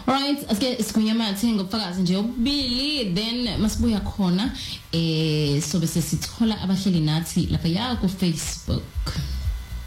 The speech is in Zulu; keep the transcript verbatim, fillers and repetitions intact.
Alright, asike sikunyamathe ngobufakazi nje obubili then masibuya khona eh sobe sesithola abahleli nathi lapha ya ku Facebook.